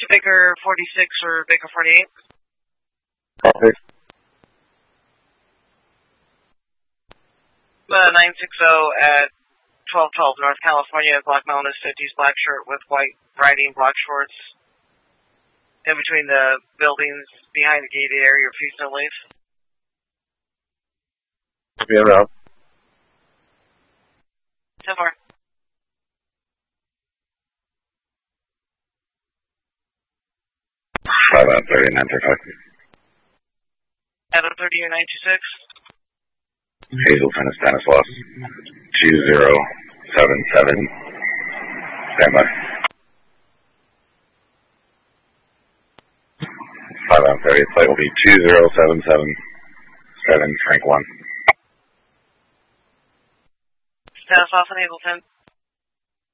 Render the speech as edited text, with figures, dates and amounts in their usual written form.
to Baker 46 or Baker 48. Copy. 960 at 1212 North California, black Melanist 50s, black shirt with white riding, black shorts. In between the buildings, behind the gated area, refuse to leave. Be en route. 10-4. Five out 30, 935. 730 or 926. Hazelton, Stanislaus. 2077. Stand by. 5 out 30, flight will be 20777, Frank 1. Stanislaus and Hazelton.